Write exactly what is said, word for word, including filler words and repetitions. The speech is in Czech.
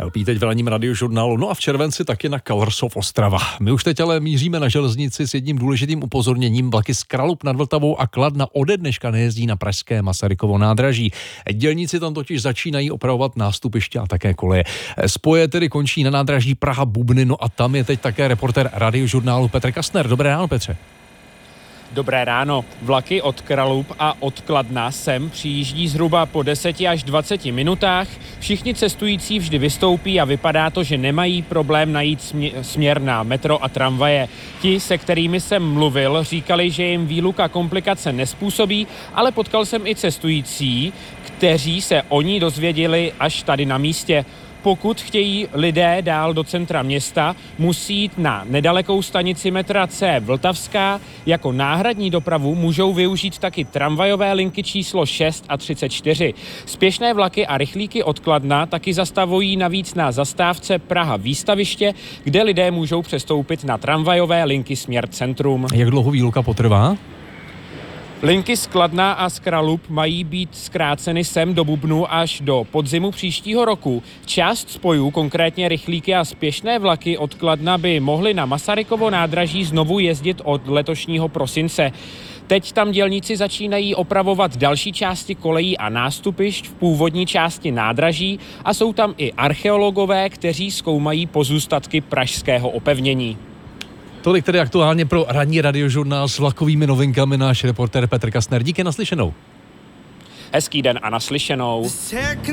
Lpí teď v ranním radiožurnálu, no a v červenci taky na Kauershof Ostrava. My už teď ale míříme na železnici s jedním důležitým upozorněním. Vlaky z Kralup nad Vltavou a Kladna ode dneška nejezdí na pražské Masarykovo nádraží. Dělníci tam totiž začínají opravovat nástupiště a také koleje. Spoje tedy končí na nádraží Praha-Bubny, no a tam je teď také reportér radiožurnálu Petr Kastner. Dobré ráno, Petře. Dobré ráno. Vlaky od Kralup a od Kladna sem přijíždí zhruba po deseti až dvaceti minutách. Všichni cestující vždy vystoupí a vypadá to, že nemají problém najít směr na metro a tramvaje. Ti, se kterými jsem mluvil, říkali, že jim výluka komplikace nespůsobí, ale potkal jsem i cestující, kteří se o ní dozvěděli až tady na místě. Pokud chtějí lidé dál do centra města, musí jít na nedalekou stanici metra C Vltavská. Jako náhradní dopravu můžou využít taky tramvajové linky číslo šest a třicet čtyři. Spěšné vlaky a rychlíky od Kladna taky zastavují navíc na zastávce Praha Výstaviště, kde lidé můžou přestoupit na tramvajové linky směr centrum. Jak dlouho výluka potrvá? Linky z Kladna a z Kralup mají být zkráceny sem do Bubnu až do podzimu příštího roku. Část spojů, konkrétně rychlíky a spěšné vlaky od Kladna, by mohly na Masarykovo nádraží znovu jezdit od letošního prosince. Teď tam dělníci začínají opravovat další části kolejí a nástupišť v původní části nádraží a jsou tam i archeologové, kteří zkoumají pozůstatky pražského opevnění. Tolik tedy aktuálně pro ranní radiožurnál s vlakovými novinkami náš reportér Petr Kastner. Díky, naslyšenou. Hezký den a naslyšenou.